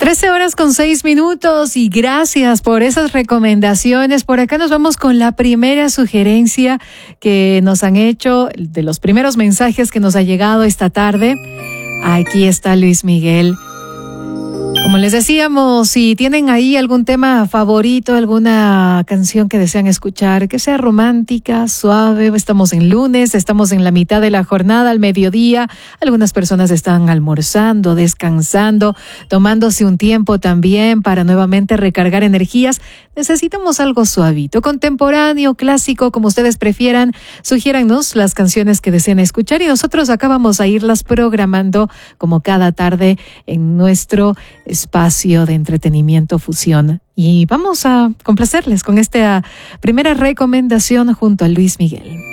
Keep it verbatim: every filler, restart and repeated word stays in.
trece horas con seis minutos y gracias por esas recomendaciones. Por acá nos vamos con la primera sugerencia que nos han hecho, de los primeros mensajes que nos ha llegado esta tarde. Aquí está Luis Miguel. Como les decíamos, si tienen ahí algún tema favorito, alguna canción que desean escuchar, que sea romántica, suave, estamos en lunes, estamos en la mitad de la jornada, al mediodía, algunas personas están almorzando, descansando, tomándose un tiempo también para nuevamente recargar energías. Necesitamos algo suavito, contemporáneo, clásico, como ustedes prefieran. Sugiérannos las canciones que deseen escuchar y nosotros acá vamos a irlas programando como cada tarde en nuestro espacio de entretenimiento fusión. Y vamos a complacerles con esta primera recomendación junto a Luis Miguel.